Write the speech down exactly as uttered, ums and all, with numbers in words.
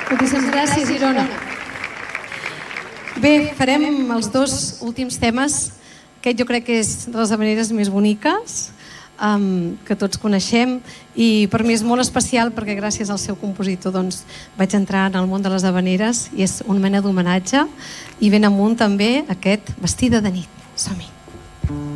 Moltíssimes gràcies, Girona. Bé, farem els dos últims temes. Aquest jo crec que és de les havaneres més boniques um, que tots coneixem, i per mi és molt especial perquè gràcies al seu compositor doncs, vaig entrar en el món de les havaneres i és una mena d'homenatge, i ben amunt també aquest Vestida de nit. Som-hi.